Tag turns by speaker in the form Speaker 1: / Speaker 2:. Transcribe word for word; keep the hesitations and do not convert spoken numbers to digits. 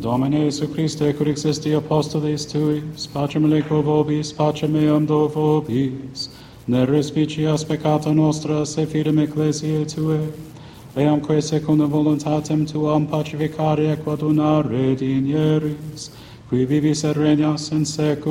Speaker 1: Domine Iesu Christe, cur existi apostolis tuis, pacem leco vobis, pacem meam do vobis, ne respicias peccata nostra, se fidem ecclesiae Tuae, eamque secundum voluntatem Tuam pacificare et quadunare dinieris, qui vivis et regnas in seculum.